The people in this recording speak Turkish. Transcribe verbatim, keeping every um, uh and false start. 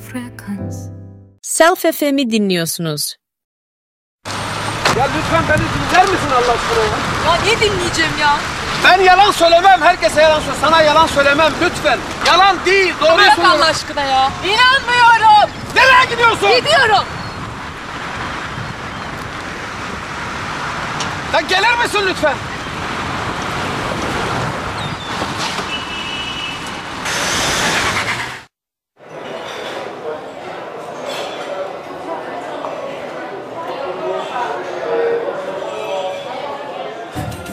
Self F M'i dinliyorsunuz. Ya lütfen beni dinler misin Allah aşkına ya? Ya ne dinleyeceğim ya? Ben yalan söylemem, herkese yalan söylemem. Sana yalan söylemem lütfen. Yalan değil, doğruyu Bırak söylüyorum. Allah aşkına ya. İnanmıyorum. Nereye gidiyorsun? Gidiyorum. Ya gelir misin lütfen?